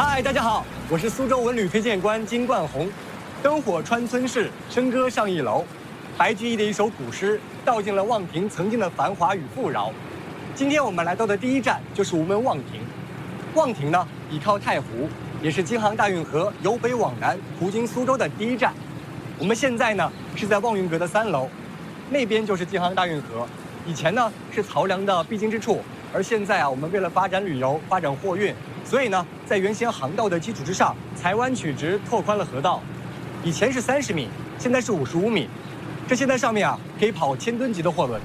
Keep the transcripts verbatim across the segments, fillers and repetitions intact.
嗨，大家好，我是苏州文旅推荐官金冠宏。灯火穿村市，笙歌上一楼。白居易的一首古诗，道尽了望亭曾经的繁华与富饶。今天我们来到的第一站就是吴门望亭。望亭呢，倚靠太湖，也是京杭大运河由北往南途经苏州的第一站。我们现在呢是在望云阁的三楼，那边就是京杭大运河。以前呢是漕粮的必经之处，而现在啊，我们为了发展旅游、发展货运，所以呢，在原先航道的基础之上，裁弯曲直，拓宽了河道。以前是三十米，现在是五十五米。这现在上面啊，可以跑千吨级的货轮。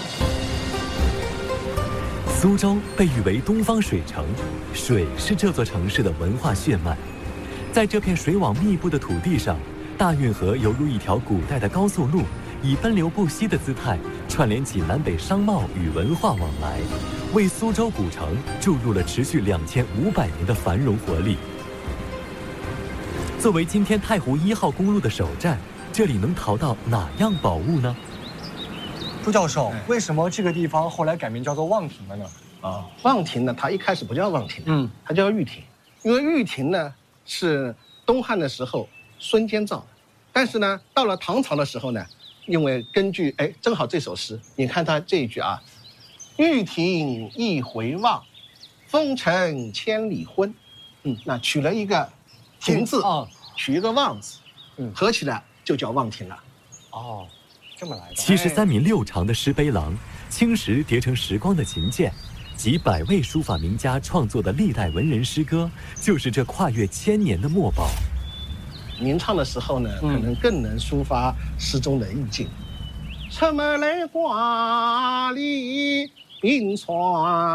苏州被誉为东方水城，水是这座城市的文化血脉。在这片水网密布的土地上，大运河犹如一条古代的高速路，以奔流不息的姿态串联起南北商贸与文化往来，为苏州古城注入了持续两千五百年的繁荣活力。作为今天太湖一号公路的首站，这里能淘到哪样宝物呢？ 朱教授，为什么这个地方后来改名叫做望亭了呢？ 啊，望亭呢，它一开始不叫望亭， 嗯， 它叫玉亭，因为玉亭呢是东汉的时候孙坚造的，但是呢，到了唐朝的时候呢，因为根据哎，正好这首诗，你看它这一句啊，玉亭一回望，风尘千里昏，嗯，那取了一个亭字啊，取一个望字，嗯，合起来就叫望亭了。 哦，这么来的。 七十三米六长的石碑廊，青石叠成石光的琴键，几百位书法名家创作的历代文人诗歌，就是这跨越千年的墨宝。 吟唱的时候呢，可能更能抒发诗中的意境。出门来挂里冰川。